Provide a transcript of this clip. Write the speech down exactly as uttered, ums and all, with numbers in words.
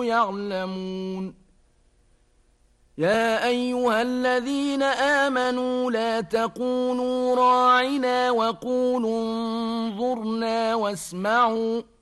يعلمون يا أيها الذين آمنوا لا تقولوا راعنا وقولوا انظرنا واسمعوا